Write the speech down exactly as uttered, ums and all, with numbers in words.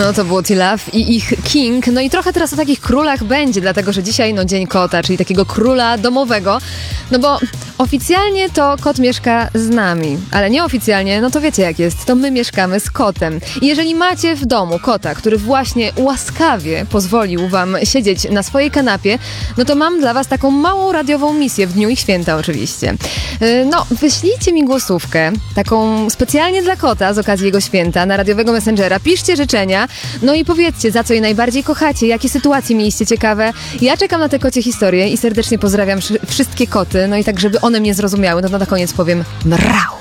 No to było T-Love i ich King. No i trochę teraz o takich królach będzie, dlatego że dzisiaj no Dzień Kota, czyli takiego króla domowego. No bo oficjalnie to kot mieszka z nami, ale nieoficjalnie, no to wiecie jak jest, to my mieszkamy z kotem. I jeżeli macie w domu kota, który właśnie łaskawie pozwolił wam siedzieć na swojej kanapie, no to mam dla was taką małą radiową misję w dniu ich święta oczywiście. No, wyślijcie mi głosówkę, taką specjalnie dla kota z okazji jego święta na radiowego messengera. Piszcie życzenia, no i powiedzcie, za co je najbardziej kochacie, jakie sytuacje mieliście ciekawe. Ja czekam na te kocie historie i serdecznie pozdrawiam wszystkie koty, no i tak, żeby one mnie zrozumiały, no to na koniec powiem mrał.